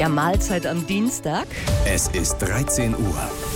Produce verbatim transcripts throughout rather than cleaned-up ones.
Ja, Mahlzeit am Dienstag. Es ist dreizehn Uhr.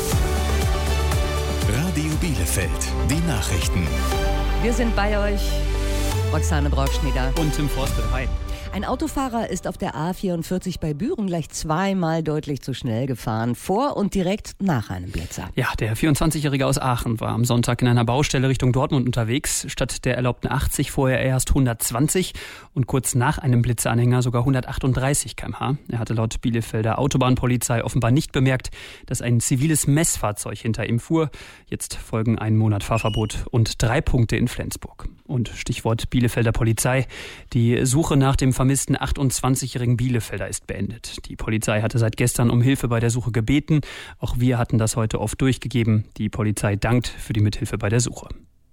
Radio Bielefeld, die Nachrichten. Wir sind bei euch. Roxane Brockschneider. Und Tim Forstel, hi. Ein Autofahrer ist auf der A vierundvierzig bei Büren gleich zweimal deutlich zu schnell gefahren, vor und direkt nach einem Blitzer. Ja, der vierundzwanzigjährige aus Aachen war am Sonntag in einer Baustelle Richtung Dortmund unterwegs. Statt der erlaubten achtzig fuhr er erst hundertzwanzig und kurz nach einem Blitzeranhänger sogar hundertachtunddreißig Kilometer pro Stunde. Er hatte laut Bielefelder Autobahnpolizei offenbar nicht bemerkt, dass ein ziviles Messfahrzeug hinter ihm fuhr. Jetzt folgen ein Monat Fahrverbot und drei Punkte in Flensburg. Und Stichwort Bielefelder Polizei. Die Suche nach dem vermissten achtundzwanzigjährigen Bielefelder ist beendet. Die Polizei hatte seit gestern um Hilfe bei der Suche gebeten. Auch wir hatten das heute oft durchgegeben. Die Polizei dankt für die Mithilfe bei der Suche.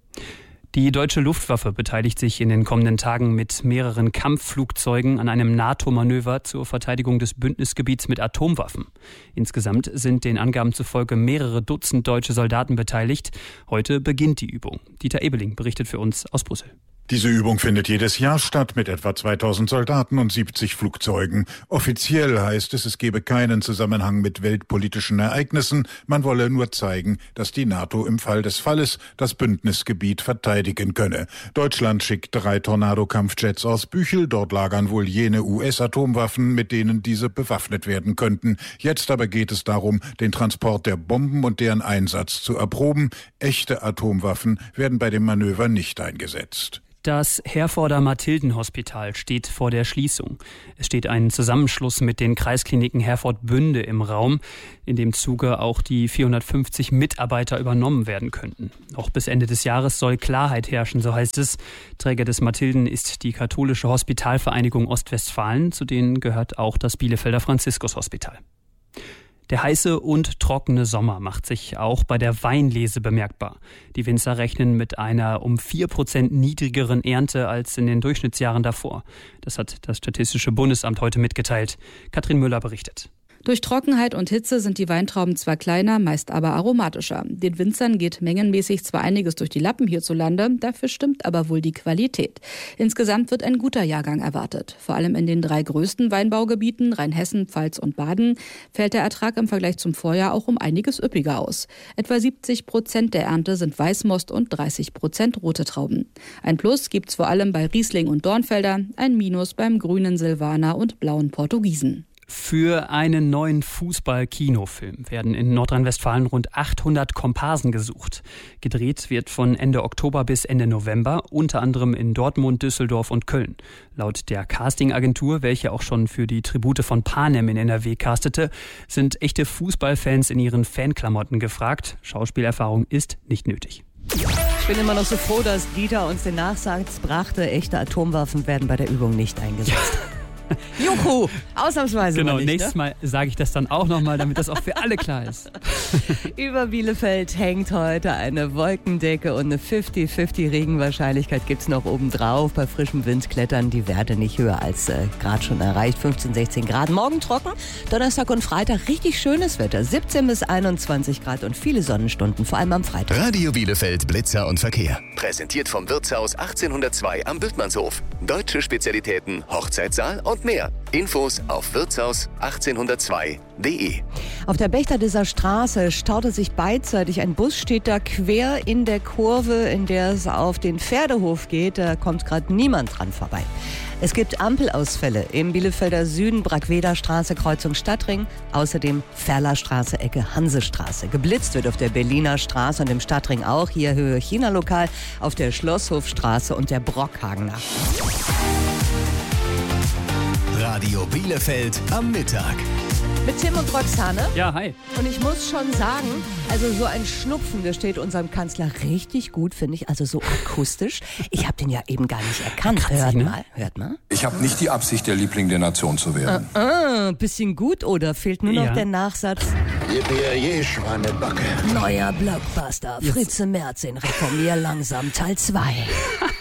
Die deutsche Luftwaffe beteiligt sich in den kommenden Tagen mit mehreren Kampfflugzeugen an einem NATO-Manöver zur Verteidigung des Bündnisgebiets mit Atomwaffen. Insgesamt sind den Angaben zufolge mehrere Dutzend deutsche Soldaten beteiligt. Heute beginnt die Übung. Dieter Ebeling berichtet für uns aus Brüssel. Diese Übung findet jedes Jahr statt mit etwa zweitausend Soldaten und siebzig Flugzeugen. Offiziell heißt es, es gebe keinen Zusammenhang mit weltpolitischen Ereignissen. Man wolle nur zeigen, dass die NATO im Fall des Falles das Bündnisgebiet verteidigen könne. Deutschland schickt drei Tornado-Kampfjets aus Büchel. Dort lagern wohl jene U S-Atomwaffen, mit denen diese bewaffnet werden könnten. Jetzt aber geht es darum, den Transport der Bomben und deren Einsatz zu erproben. Echte Atomwaffen werden bei dem Manöver nicht eingesetzt. Das Herforder Mathilden-Hospital steht vor der Schließung. Es steht ein Zusammenschluss mit den Kreiskliniken Herford-Bünde im Raum, in dem Zuge auch die vierhundertfünfzig Mitarbeiter übernommen werden könnten. Noch bis Ende des Jahres soll Klarheit herrschen, so heißt es. Träger des Mathilden ist die Katholische Hospitalvereinigung Ostwestfalen, zu denen gehört auch das Bielefelder Franziskus-Hospital. Der heiße und trockene Sommer macht sich auch bei der Weinlese bemerkbar. Die Winzer rechnen mit einer um vier Prozent niedrigeren Ernte als in den Durchschnittsjahren davor. Das hat das Statistische Bundesamt heute mitgeteilt. Katrin Müller berichtet. Durch Trockenheit und Hitze sind die Weintrauben zwar kleiner, meist aber aromatischer. Den Winzern geht mengenmäßig zwar einiges durch die Lappen hierzulande, dafür stimmt aber wohl die Qualität. Insgesamt wird ein guter Jahrgang erwartet. Vor allem in den drei größten Weinbaugebieten, Rheinhessen, Pfalz und Baden, fällt der Ertrag im Vergleich zum Vorjahr auch um einiges üppiger aus. Etwa siebzig Prozent der Ernte sind Weißmost und dreißig Prozent rote Trauben. Ein Plus gibt's vor allem bei Riesling und Dornfelder, ein Minus beim grünen Silvaner und blauen Portugiesen. Für einen neuen Fußball-Kinofilm werden in Nordrhein-Westfalen rund achthundert Komparsen gesucht. Gedreht wird von Ende Oktober bis Ende November, unter anderem in Dortmund, Düsseldorf und Köln. Laut der Casting-Agentur, welche auch schon für die Tribute von Panem in N R W castete, sind echte Fußballfans in ihren Fanklamotten gefragt. Schauspielerfahrung ist nicht nötig. Ich bin immer noch so froh, dass Dieter uns den Nachsatz brachte, echte Atomwaffen werden bei der Übung nicht eingesetzt. Juhu, ausnahmsweise Genau, mal nicht, nächstes ne? Mal sage ich das dann auch nochmal, damit das auch für alle klar ist. Über Bielefeld hängt heute eine Wolkendecke und eine fünfzig fünfzig Regenwahrscheinlichkeit gibt es noch obendrauf. Bei frischem Wind klettern die Werte nicht höher als äh, gerade schon erreicht, fünfzehn, sechzehn Grad. Morgen trocken, Donnerstag und Freitag richtig schönes Wetter, siebzehn bis einundzwanzig Grad und viele Sonnenstunden, vor allem am Freitag. Radio Bielefeld, Blitzer und Verkehr. Präsentiert vom Wirtshaus achtzehnhundertzwei am Bültmannshof. Deutsche Spezialitäten, Hochzeitssaal und mehr. Infos auf wirtshaus achtzehnhundertzwei punkt de. Auf der Bechterdiser Straße staute sich beidseitig. Ein Bus steht da quer in der Kurve, in der es auf den Pferdehof geht. Da kommt gerade niemand dran vorbei. Es gibt Ampelausfälle im Bielefelder Süden, Brackweder Straße, Kreuzung Stadtring. Außerdem Ferlerstraße, Ecke Hansestraße. Geblitzt wird auf der Berliner Straße und im Stadtring auch. Hier Höhe China-Lokal, auf der Schlosshofstraße und der Brockhagener. Radio Bielefeld am Mittag. Mit Tim und Roxane. Ja, hi. Und ich muss schon sagen, also so ein Schnupfen, der steht unserem Kanzler richtig gut, finde ich. Also so akustisch. Ich habe den ja eben gar nicht erkannt. Kratzig, Hört ne? mal, hört mal. Ich habe nicht die Absicht, der Liebling der Nation zu werden. Ah, ah, bisschen gut, oder? Fehlt nur noch Ja. der Nachsatz. Yippie, Schweinebacke. Neuer Blockbuster. Fritze Merz in Reformier langsam Teil zwei.